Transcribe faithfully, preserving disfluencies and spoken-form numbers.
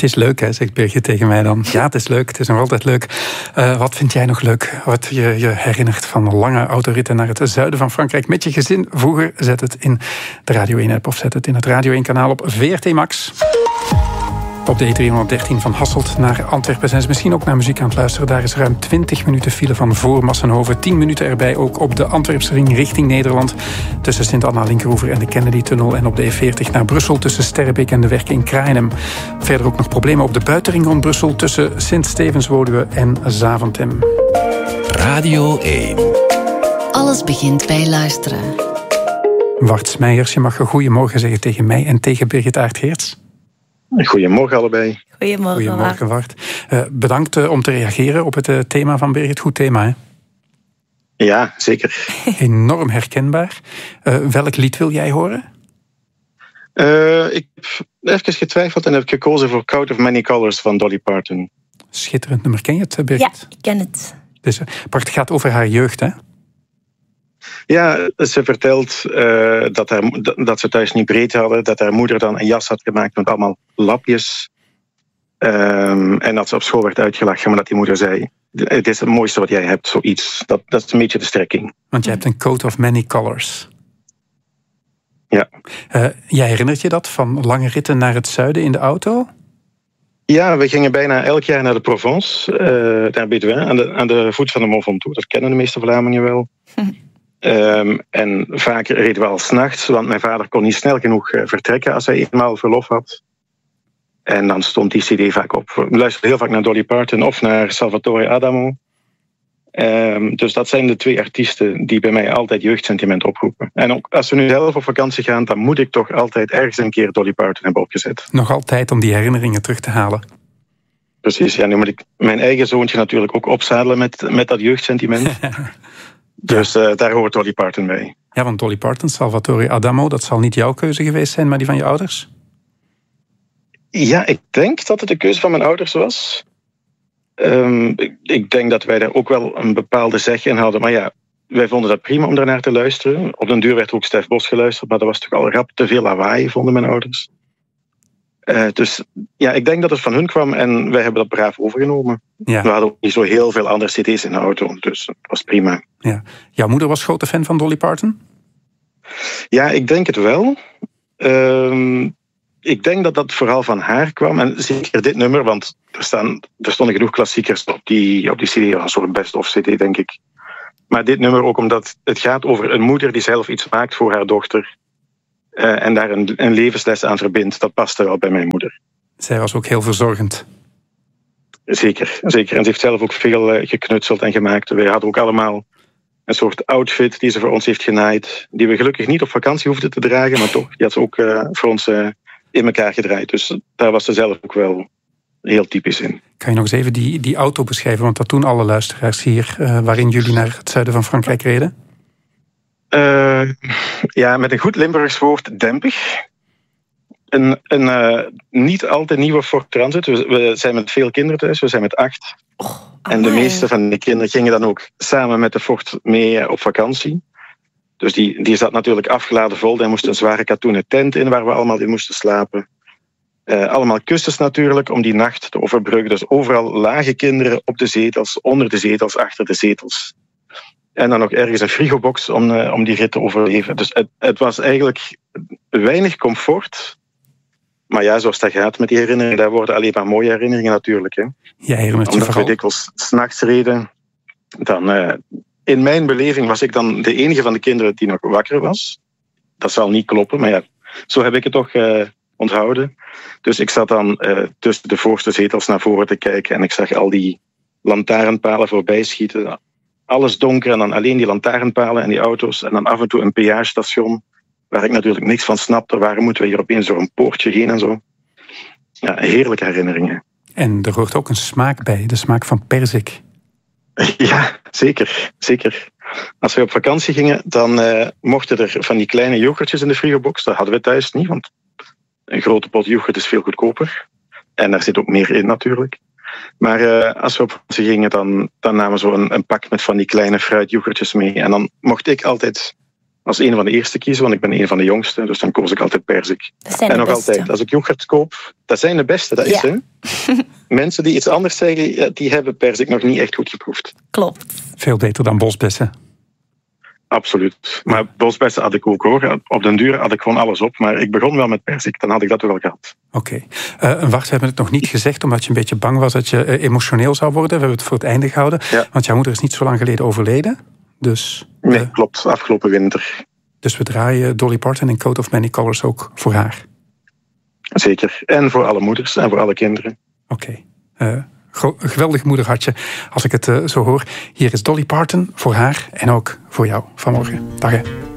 Het is leuk, hè, zegt Birgit tegen mij dan. Ja, het is leuk, het is nog altijd leuk. Uh, wat vind jij nog leuk? Wat je je herinnert van lange autoritten naar het zuiden van Frankrijk met je gezin? Vroeger, zet het in de Radio één-app of zet het in het Radio één-kanaal op V R T Max. Op de E driehonderddertien van Hasselt naar Antwerpen zijn ze misschien ook naar muziek aan het luisteren. Daar is ruim twintig minuten file van voor Massenhoven. tien minuten erbij ook op de Antwerpse ring richting Nederland. Tussen Sint-Anna-Linkeroever en de Kennedy-tunnel. En op de E veertig naar Brussel tussen Sterrebeek en de Werken in Kraaienhem. Verder ook nog problemen op de buitenring rond Brussel tussen Sint-Stevenswoluwe en Zaventem. Radio één. Alles begint bij luisteren. Wart Smeijers, je mag een goeiemorgen zeggen tegen mij en tegen Birgit Aert-Geerts. Goedemorgen allebei. Goedemorgen, Goedemorgen Wart. Uh, bedankt uh, om te reageren op het uh, thema van Birgit. Goed thema, hè? Ja, zeker. Enorm herkenbaar. Uh, welk lied wil jij horen? Uh, ik heb even getwijfeld en heb gekozen voor Coat of Many Colors van Dolly Parton. Schitterend nummer. Ken je het, Birgit? Ja, ik ken het. Dus, uh, het gaat over haar jeugd, hè? Ja, ze vertelt uh, dat, haar, dat ze thuis niet breed hadden. Dat haar moeder dan een jas had gemaakt met allemaal lapjes. Um, en dat ze op school werd uitgelachen, maar dat die moeder zei: het is het mooiste wat jij hebt, zoiets. Dat, dat is een beetje de strekking. Want je hebt een coat of many colors. Ja. Uh, jij herinnert je dat van lange ritten naar het zuiden in de auto? Ja, we gingen bijna elk jaar naar de Provence, uh, naar Bédouin, aan de, aan de voet van de Mont Ventoux. Dat kennen de meeste Vlamingen wel. Um, en vaak reden we al 's nachts, want mijn vader kon niet snel genoeg uh, vertrekken als hij eenmaal verlof had. En dan stond die cd vaak op. We luisterden heel vaak naar Dolly Parton of naar Salvatore Adamo. Um, dus dat zijn de twee artiesten die bij mij altijd jeugdsentiment oproepen. En ook als we nu zelf op vakantie gaan, dan moet ik toch altijd ergens een keer Dolly Parton hebben opgezet. Nog altijd om die herinneringen terug te halen. Precies, ja, nu moet ik mijn eigen zoontje natuurlijk ook opzadelen met, met dat jeugdsentiment. Dus uh, daar hoort Dolly Parton bij. Ja, want Dolly Parton, Salvatore Adamo, dat zal niet jouw keuze geweest zijn, maar die van je ouders? Ja, ik denk dat het de keuze van mijn ouders was. Um, ik, ik denk dat wij daar ook wel een bepaalde zeg in hadden. Maar ja, wij vonden dat prima om daarnaar te luisteren. Op den duur werd ook Stef Bos geluisterd, maar dat was toch al rap te veel lawaai, vonden mijn ouders. Uh, dus ja, ik denk dat het van hun kwam en wij hebben dat braaf overgenomen. Ja. We hadden ook niet zo heel veel andere cd's in de auto, dus dat was prima. Ja. Jouw moeder was grote fan van Dolly Parton? Ja, ik denk het wel. Uh, ik denk dat dat vooral van haar kwam. En zeker dit nummer, want er, staan, er stonden genoeg klassiekers op die, op die cd. Een soort best-of cd, denk ik. Maar dit nummer ook omdat het gaat over een moeder die zelf iets maakt voor haar dochter. Uh, en daar een, een levensles aan verbindt. Dat paste wel bij mijn moeder. Zij was ook heel verzorgend. Zeker, zeker. En ze heeft zelf ook veel uh, geknutseld en gemaakt. Wij hadden ook allemaal een soort outfit die ze voor ons heeft genaaid. Die we gelukkig niet op vakantie hoefden te dragen, maar toch, die had ze ook uh, voor ons uh, in elkaar gedraaid. Dus daar was ze zelf ook wel heel typisch in. Kan je nog eens even die, die auto beschrijven? Want dat doen alle luisteraars hier, uh, waarin jullie naar het zuiden van Frankrijk reden. Uh, ja, met een goed Limburgs woord, dempig. Een, een uh, niet al te nieuwe Ford Transit. We, we zijn met veel kinderen thuis, we zijn met acht. Oh, en de meeste van de kinderen gingen dan ook samen met de Ford mee op vakantie. Dus die, die zat natuurlijk afgeladen vol. Daar moest een zware katoenen tent in waar we allemaal in moesten slapen. Uh, allemaal kussens natuurlijk om die nacht te overbruggen. Dus overal lage kinderen op de zetels, onder de zetels, achter de zetels. En dan nog ergens een frigobox om, uh, om die rit te overleven. Dus het, het was eigenlijk weinig comfort. Maar ja, zoals dat gaat met die herinneringen, daar worden alleen maar mooie herinneringen natuurlijk. Hè. Jij herinnert je Omdat vooral. we dikwijls 's nachts reden. Dan, uh, in mijn beleving was ik dan de enige van de kinderen die nog wakker was. Dat zal niet kloppen, maar ja, zo heb ik het toch uh, onthouden. Dus ik zat dan uh, tussen de voorste zetels naar voren te kijken en ik zag al die lantaarnpalen voorbij schieten. Alles donker en dan alleen die lantaarnpalen en die auto's. En dan af en toe een peagestation, waar ik natuurlijk niks van snapte. Waarom moeten we hier opeens door een poortje heen en zo? Ja, heerlijke herinneringen. En er hoort ook een smaak bij, de smaak van perzik. Ja, zeker, zeker. Als we op vakantie gingen, dan uh, mochten er van die kleine yoghurtjes in de frigobox. Dat hadden we thuis niet, want een grote pot yoghurt is veel goedkoper. En daar zit ook meer in natuurlijk. Maar uh, als we op vakantie gingen, dan, dan namen we zo een, een pak met van die kleine fruityoghurtjes mee. En dan mocht ik altijd als een van de eerste kiezen, want ik ben een van de jongste, dus dan koos ik altijd perzik. Dat zijn en de nog beste. altijd, als ik yoghurt koop, dat zijn de beste, dat is Ja. hè. Mensen die iets anders zeggen, ja, die hebben perzik nog niet echt goed geproefd. Klopt. Veel beter dan bosbessen. Absoluut. Maar bosbessen had ik ook hoor. Op den duur had ik gewoon alles op, maar ik begon wel met perzik, dan had ik dat toch wel gehad. Oké. Okay. Uh, wacht, we hebben het nog niet gezegd, omdat je een beetje bang was dat je uh, emotioneel zou worden. We hebben het voor het einde gehouden, Ja. want jouw moeder is niet zo lang geleden overleden. Dus, Nee, uh, klopt. Afgelopen winter. Dus we draaien Dolly Parton in Coat of Many Colors ook voor haar. Zeker. En voor alle moeders en voor alle kinderen. Oké. Okay. Uh, Go- geweldig moederhartje, als ik het uh, zo hoor. Hier is Dolly Parton voor haar en ook voor jou vanmorgen. Dag hè.